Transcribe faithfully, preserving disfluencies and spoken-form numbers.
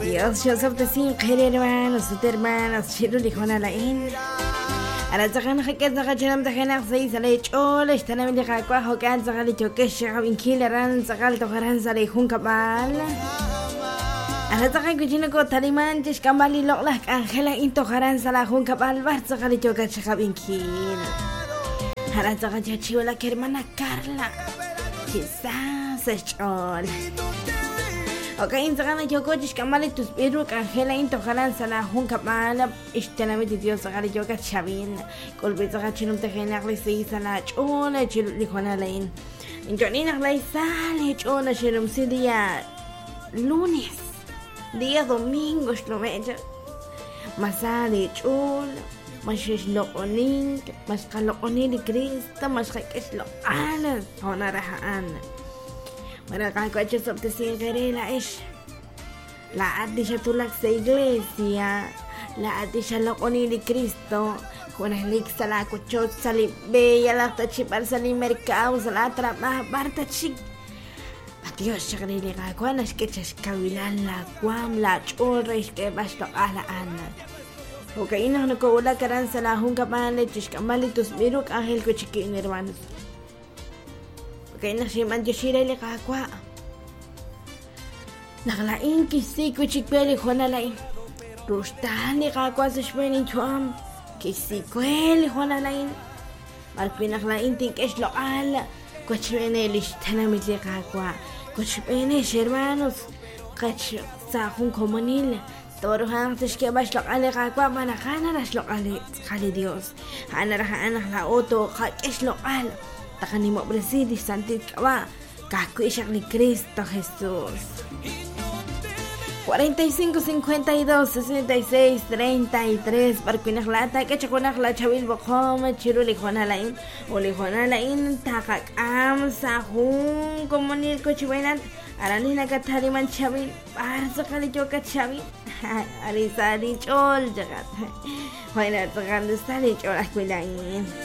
Dios, yo soy sin querer hermanos, sus hermanos, chiru lijona la in. Ara tsakan khakez zakachanam takhanak sai sale chole estana mili khakwa hokan zakali chokesh gabin kileran zakal toharan sale hun kapal. Ara tsakan kuchina ko taliman tish kambali loklah angela into haran sala hun kapal bar zakali chokesh gabin kil. Ara tsakan chachiwala ke hermana Carla. Quizás es chol. Ok, insagana yoko jishkamali tus biru angela into haran sala hun kapal istana mili Dios zakali chokesh chavin. Kolbe zakachinum takhanak sai sala chole chiru lijona lain. Injonina lai sale chole chirum sidia lunes. Día domingo shlomeja. Masali chul. Mashish lo onin, mas kalo onin Cristo, mas kakesh lo alas honarahan. Mara kakwache sobte sin querela ish. La adisha tulak sa iglesia, la adisha lo onin Cristo. Kung halik sa la kuchot sa libeya la tachipar sa limerkao sa la trabaho barta chik. Dios shagrili kakwan as kechas kawilan la kwam la chulres ke basto ala ana. Okay, ina no ko wala karan sa lahong kapale chishkamali tus biruk angel ko chikin hermanos. Okay, na si man yoshira le kakwa. Nakalain kisi ko chikpeli khona lain. Rustani kakwa sa shpenin chuam. Kisi kweli khona lain. Malpinaklain tinkesh lo ala. Kochwene lishtana mitli kakwa. Kochwene hermanos. Kach sa hun komunil. Toro hang tishke bash lo ale kakwa mana kana rash lo ale kali Dios. Ana raha ana la oto kakesh lo al. Takanimo presidi santit kawa. Kaku ishak ni Cristo Jesús. cuarenta y cinco, cincuenta y dos, sesenta y seis, treinta y tres Barkuinak lata que chakunak la chavil bokhom chiru lijona lain o lijona lain takak am sahun komunil kochiwenat aralina katariman chavil barza kali joka chavil ari sari chol jagat hoina tsakan sari chol akwilain